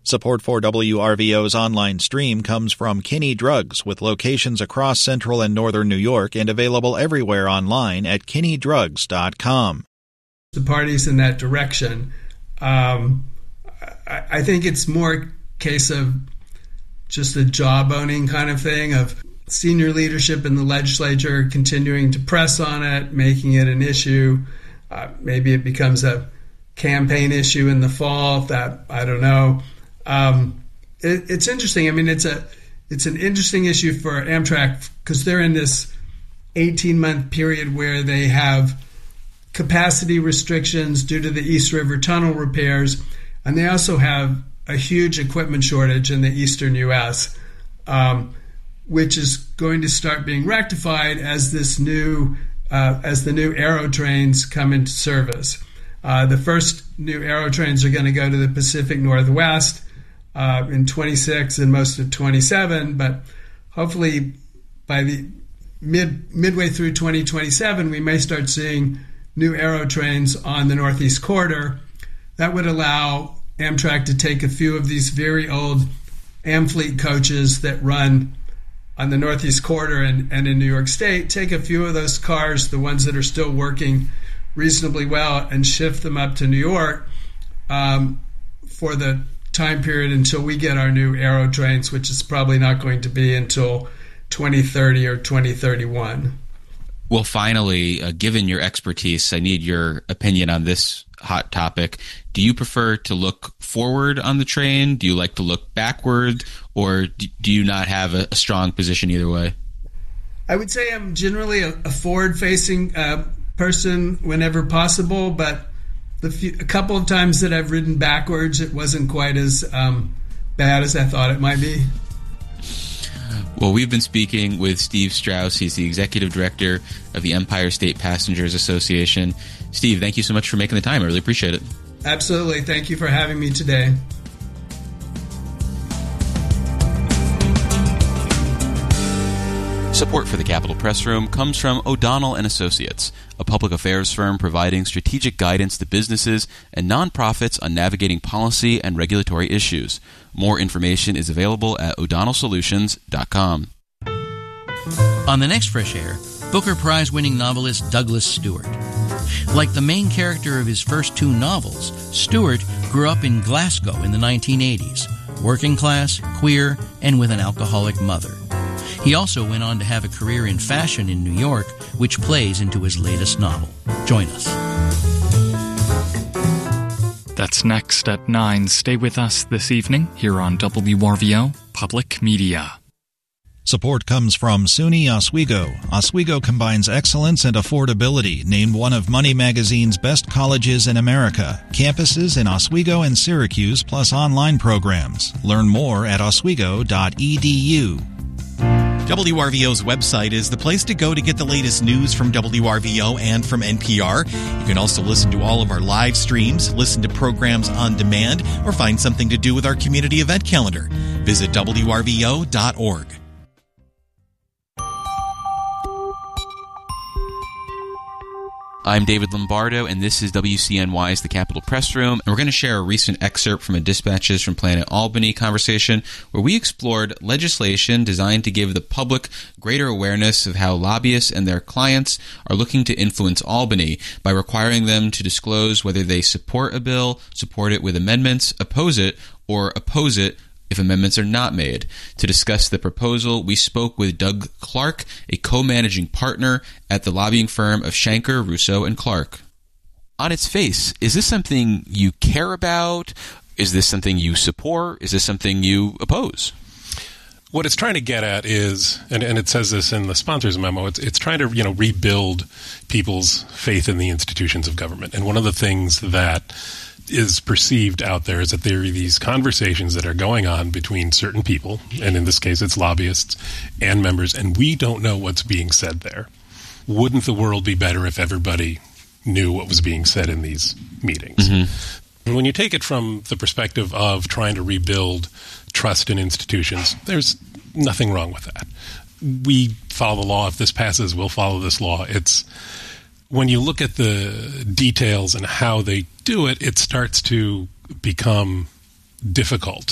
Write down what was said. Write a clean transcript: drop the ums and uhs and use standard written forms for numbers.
Support for WRVO's online stream comes from Kinney Drugs, with locations across central and northern New York and available everywhere online at kinneydrugs.com. The parties in that direction. I think it's more a case of just a jawboning kind of thing, of senior leadership in the legislature continuing to press on it, making it an issue. Maybe it becomes a campaign issue in the fall. I don't know. It's interesting. I mean, it's an interesting issue for Amtrak because they're in this 18-month period where they have capacity restrictions due to the East River Tunnel repairs, and they also have a huge equipment shortage in the eastern U.S., which is going to start being rectified as the new Aero trains come into service. The first new Aero trains are going to go to the Pacific Northwest in 26 and most of 27, but hopefully by the midway through 2027, we may start seeing new Aero trains on the Northeast Corridor. That would allow Amtrak to take a few of these very old Amfleet coaches that run on the Northeast Corridor and in New York State, take a few of those cars, the ones that are still working reasonably well, and shift them up to New York for the time period until we get our new Aero trains, which is probably not going to be until 2030 or 2031. Well, finally, given your expertise, I need your opinion on this hot topic. Do you prefer to look forward on the train? Do you like to look backward? Or do you not have a strong position either way? I would say I'm generally a forward-facing person whenever possible, but a couple of times that I've ridden backwards, it wasn't quite as bad as I thought it might be. Well, we've been speaking with Steve Strauss. He's the executive director of the Empire State Passengers Association. Steve, thank you so much for making the time. I really appreciate it. Absolutely. Thank you for having me today. Support for the Capitol Press Room comes from O'Donnell & Associates, a public affairs firm providing strategic guidance to businesses and nonprofits on navigating policy and regulatory issues. More information is available at o'donnellsolutions.com. On the next Fresh Air, Booker Prize-winning novelist Douglas Stewart. Like the main character of his first two novels, Stewart grew up in Glasgow in the 1980s, working class, queer, and with an alcoholic mother. He also went on to have a career in fashion in New York, which plays into his latest novel. Join us. That's next at 9. Stay with us this evening here on WRVO Public Media. Support comes from SUNY Oswego. Oswego combines excellence and affordability, named one of Money Magazine's best colleges in America. Campuses in Oswego and Syracuse, plus online programs. Learn more at oswego.edu. WRVO's website is the place to go to get the latest news from WRVO and from NPR. You can also listen to all of our live streams, listen to programs on demand, or find something to do with our community event calendar. Visit WRVO.org. I'm David Lombardo, and this is WCNY's The Capitol Press Room, and we're going to share a recent excerpt from a Dispatches from Planet Albany conversation where we explored legislation designed to give the public greater awareness of how lobbyists and their clients are looking to influence Albany by requiring them to disclose whether they support a bill, support it with amendments, oppose it, or oppose it if amendments are not made. To discuss the proposal, we spoke with Doug Clark, a co-managing partner at the lobbying firm of Shanker, Russo, and Clark. On its face, is this something you care about? Is this something you support? Is this something you oppose? What it's trying to get at is, and it says this in the sponsors memo, it's trying to rebuild people's faith in the institutions of government. And one of the things that is perceived out there is that there are these conversations that are going on between certain people, and in this case it's lobbyists and members, and we don't know what's being said there. Wouldn't the world be better if everybody knew what was being said in these meetings? Mm-hmm. And when you take it from the perspective of trying to rebuild trust in institutions, there's nothing wrong with that. We follow the law. If this passes, we'll follow this law. It's when you look at the details and how they do it, it starts to become difficult